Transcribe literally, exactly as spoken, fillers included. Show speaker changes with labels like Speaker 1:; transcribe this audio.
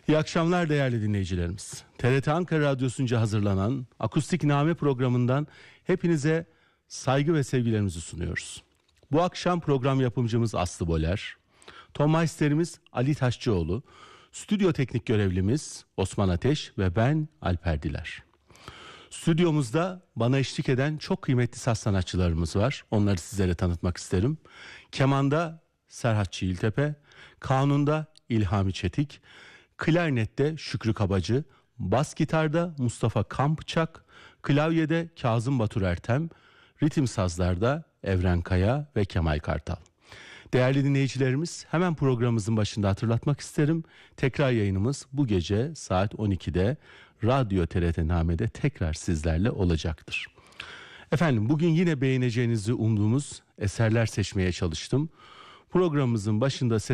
Speaker 1: İyi akşamlar değerli dinleyicilerimiz. T R T Ankara Radyosu'nca hazırlanan Akustik Name programından hepinize saygı ve sevgilerimizi sunuyoruz. Bu akşam program yapımcımız Aslı Boler, tonmeisterimiz Ali Taşçıoğlu, stüdyo teknik görevlimiz Osman Ateş ve ben Alper Diler. Stüdyomuzda bana eşlik eden çok kıymetli saz sanatçılarımız var. Onları sizlere tanıtmak isterim. Kemanda Serhat Çiğiltepe, kanunda İlhami Çetik, klarnette Şükrü Kabacı, bas gitarda Mustafa Kampçak, klavyede Kazım Batur Ertem, ritim sazlarda Evren Kaya ve Kemal Kartal. Değerli dinleyicilerimiz, hemen programımızın başında hatırlatmak isterim. Tekrar yayınımız bu gece saat on ikide Radyo T R T Name'de tekrar sizlerle olacaktır. Efendim, bugün yine beğeneceğinizi umduğumuz eserler seçmeye çalıştım. Programımızın başında ses